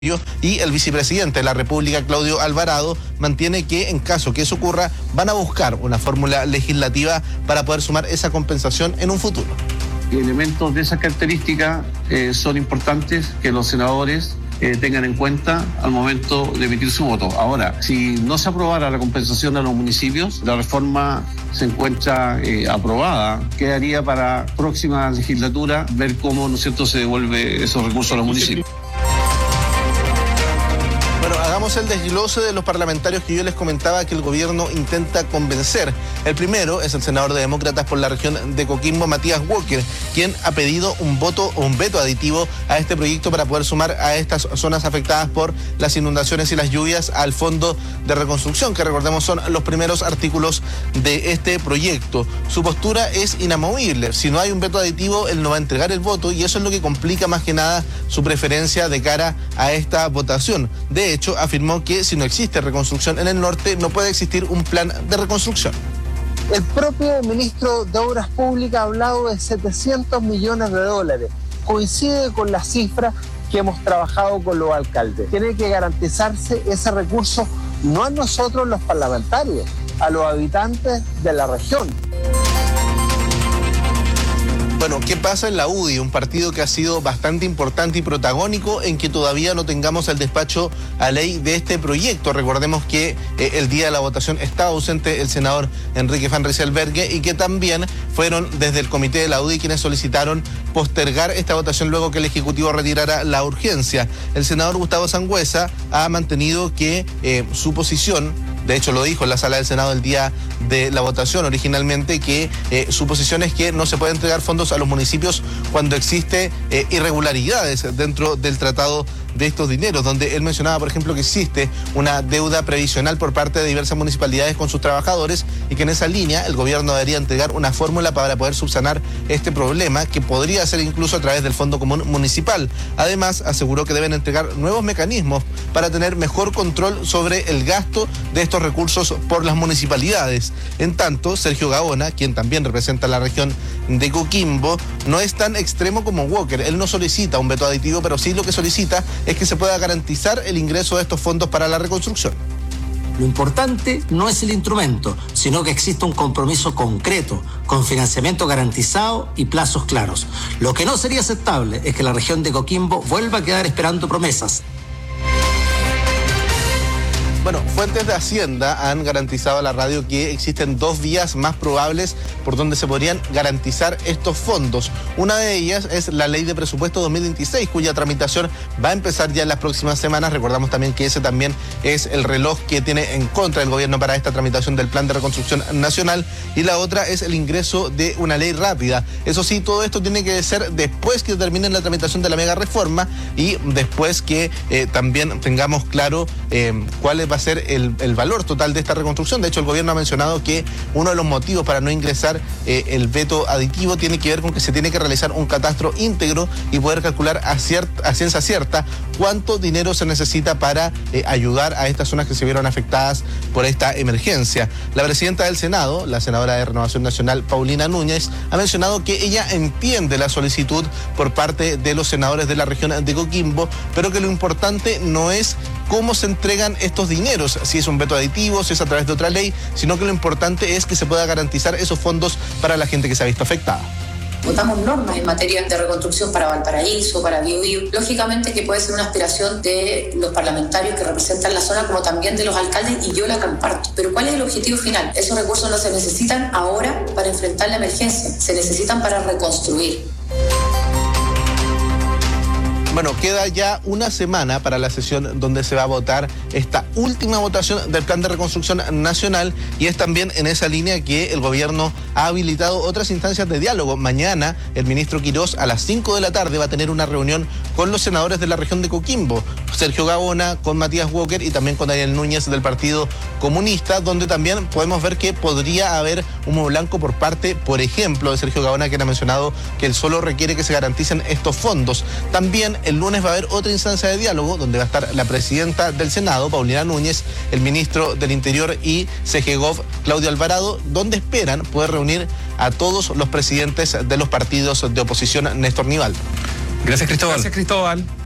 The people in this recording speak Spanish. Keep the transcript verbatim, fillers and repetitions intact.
Y el vicepresidente de la República, Claudio Alvarado, mantiene que en caso que eso ocurra, van a buscar una fórmula legislativa para poder sumar esa compensación en un futuro. Elementos de esa característica eh, son importantes que los senadores eh, tengan en cuenta al momento de emitir su voto. Ahora, si no se aprobara la compensación a los municipios, la reforma se encuentra eh, aprobada, quedaría para próxima legislatura ver cómo, ¿no es cierto?, se devuelve esos recursos a los municipios. Bueno, hagamos el desglose de los parlamentarios que yo les comentaba que el gobierno intenta convencer. El primero es el senador de Demócratas por la región de Coquimbo, Matías Walker, quien ha pedido un voto o un veto aditivo a este proyecto para poder sumar a estas zonas afectadas por las inundaciones y las lluvias al Fondo de Reconstrucción, que recordemos son los primeros artículos de este proyecto. Su postura es inamovible. Si no hay un veto aditivo, él no va a entregar el voto y eso es lo que complica más que nada su preferencia de cara a esta votación. De hecho, afirmó que si no existe reconstrucción en el norte, no puede existir un plan de reconstrucción. El propio ministro de Obras Públicas ha hablado de setecientos millones de dólares. Coincide con la cifra que hemos trabajado con los alcaldes. Tiene que garantizarse ese recurso no a nosotros los parlamentarios, a los habitantes de la región. Bueno, ¿qué pasa en la U D I? Un partido que ha sido bastante importante y protagónico en que todavía no tengamos el despacho a ley de este proyecto. Recordemos que eh, el día de la votación estaba ausente el senador Enrique Van Rysselberghe y que también fueron desde el comité de la U D I quienes solicitaron postergar esta votación luego que el Ejecutivo retirara la urgencia. El senador Gustavo Sangüesa ha mantenido que eh, su posición, de hecho lo dijo en la sala del Senado el día de la votación originalmente, que eh, su posición es que no se puede entregar fondos a los municipios cuando existe eh, irregularidades dentro del tratado de estos dineros, donde él mencionaba, por ejemplo, que existe una deuda previsional por parte de diversas municipalidades con sus trabajadores y que en esa línea el gobierno debería entregar una fórmula para poder subsanar este problema, que podría ser incluso a través del Fondo Común Municipal. Además, aseguró que deben entregar nuevos mecanismos para tener mejor control sobre el gasto de estos recursos por las municipalidades. En tanto, Sergio Gaona, quien también representa la región de Coquimbo, no es tan extremo como Walker. Él no solicita un veto aditivo, pero sí lo que solicita es que se pueda garantizar el ingreso de estos fondos para la reconstrucción. Lo importante no es el instrumento, sino que existe un compromiso concreto, con financiamiento garantizado y plazos claros. Lo que no sería aceptable es que la región de Coquimbo vuelva a quedar esperando promesas. Bueno, fuentes de Hacienda han garantizado a la radio que existen dos vías más probables por donde se podrían garantizar estos fondos. Una de ellas es la Ley de Presupuesto dos mil veintiséis, cuya tramitación va a empezar ya en las próximas semanas. Recordamos también que ese también es el reloj que tiene en contra el gobierno para esta tramitación del Plan de Reconstrucción Nacional. Y la otra es el ingreso de una ley rápida. Eso sí, todo esto tiene que ser después que termine la tramitación de la mega reforma y después que eh, también tengamos claro eh, cuál es va a ser el, el valor total de esta reconstrucción. De hecho, el gobierno ha mencionado que uno de los motivos para no ingresar eh, el veto aditivo tiene que ver con que se tiene que realizar un catastro íntegro y poder calcular a, ciert, a ciencia cierta cuánto dinero se necesita para eh, ayudar a estas zonas que se vieron afectadas por esta emergencia. La presidenta del Senado, la senadora de Renovación Nacional, Paulina Núñez, ha mencionado que ella entiende la solicitud por parte de los senadores de la región de Coquimbo, pero que lo importante no es cómo se entregan estos dineros, si es un veto aditivo, si es a través de otra ley, sino que lo importante es que se pueda garantizar esos fondos para la gente que se ha visto afectada. Votamos normas en materia de reconstrucción para Valparaíso, para Biobío. Lógicamente que puede ser una aspiración de los parlamentarios que representan la zona, como también de los alcaldes, y yo la comparto. Pero ¿cuál es el objetivo final? Esos recursos no se necesitan ahora para enfrentar la emergencia, se necesitan para reconstruir. Bueno, queda ya una semana para la sesión donde se va a votar esta última votación del Plan de Reconstrucción Nacional y es también en esa línea que el gobierno ha habilitado otras instancias de diálogo. Mañana el ministro Quirós a las cinco de la tarde va a tener una reunión con los senadores de la región de Coquimbo, Sergio Gaona, con Matías Walker y también con Daniel Núñez del Partido Comunista, donde también podemos ver que podría haber humo blanco por parte, por ejemplo, de Sergio Gaona, quien ha mencionado que él solo requiere que se garanticen estos fondos. También el lunes va a haber otra instancia de diálogo donde va a estar la presidenta del Senado, Paulina Núñez, el ministro del Interior y CEGEGOV, Claudio Alvarado, donde esperan poder reunir a todos los presidentes de los partidos de oposición. Néstor Nival. Gracias, Cristóbal. Gracias, Cristóbal.